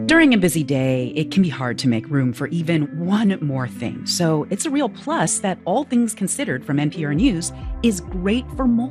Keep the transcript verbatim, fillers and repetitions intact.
During a busy day, it can be hard to make room for even one more thing. So it's a real plus that All Things Considered from N P R News is great for multiple